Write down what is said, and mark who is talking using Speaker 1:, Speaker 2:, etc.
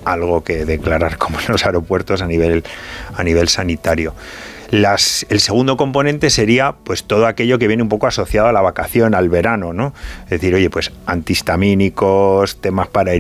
Speaker 1: algo que declarar como en los aeropuertos a nivel sanitario. El segundo componente sería pues todo aquello que viene un poco asociado a la vacación, al verano, ¿no? Es decir, oye, pues antihistamínicos, temas para